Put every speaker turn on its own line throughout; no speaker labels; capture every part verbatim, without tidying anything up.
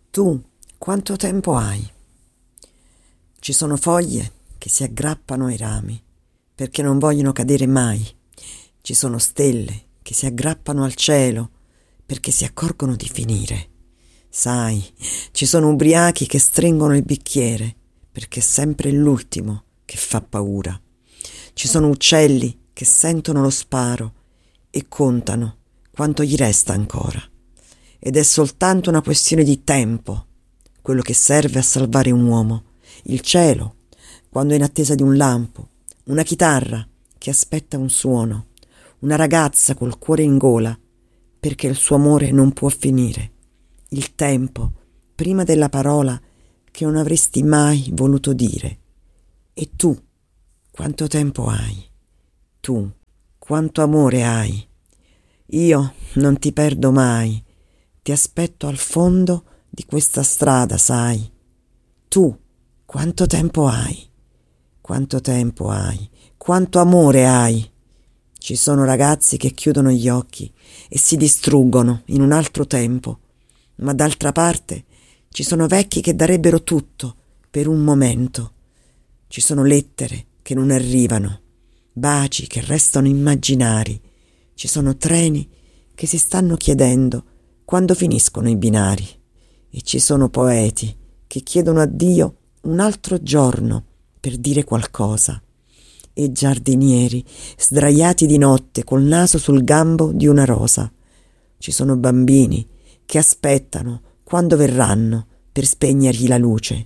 Tu quanto tempo hai? Ci sono foglie che si aggrappano ai rami perché non vogliono cadere mai. Ci sono stelle che si aggrappano al cielo perché si accorgono di finire. Sai, ci sono ubriachi che stringono il bicchiere perché è sempre l'ultimo che fa paura. Ci sono uccelli che sentono lo sparo e contano quanto gli resta ancora. Ed è soltanto una questione di tempo quello che serve a salvare un uomo. Il cielo, quando è in attesa di un lampo, una chitarra che aspetta un suono, una ragazza col cuore in gola perché il suo amore non può finire. Il tempo, prima della parola che non avresti mai voluto dire. E tu, quanto tempo hai? Tu, quanto amore hai? Io non ti perdo mai. Ti aspetto al fondo di questa strada, sai. Tu, quanto tempo hai? Quanto tempo hai? Quanto amore hai? Ci sono ragazzi che chiudono gli occhi e si distruggono in un altro tempo, ma d'altra parte ci sono vecchi che darebbero tutto per un momento. Ci sono lettere che non arrivano, baci che restano immaginari. Ci sono treni che si stanno chiedendo quando finiscono i binari. E ci sono poeti che chiedono a Dio un altro giorno per dire qualcosa. E giardinieri sdraiati di notte col naso sul gambo di una rosa. Ci sono bambini che aspettano quando verranno per spegnergli la luce.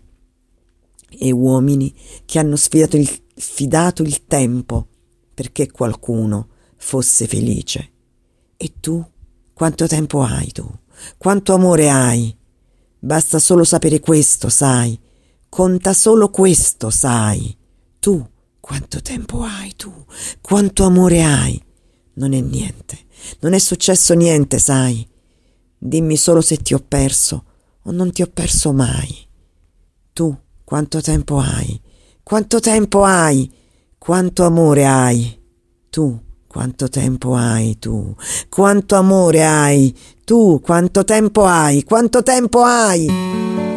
E uomini che hanno sfidato il, fidato il tempo perché qualcuno fosse felice. E tu? Quanto tempo hai tu? Quanto amore hai? Basta solo sapere questo, sai. Conta solo questo, sai. Tu, quanto tempo hai tu? Quanto amore hai? Non è niente. Non è successo niente, sai. Dimmi solo se ti ho perso o non ti ho perso mai. Tu, quanto tempo hai? Quanto tempo hai? Quanto amore hai? Tu, quanto tempo hai tu? Quanto amore hai? Tu, quanto tempo hai? Quanto tempo hai?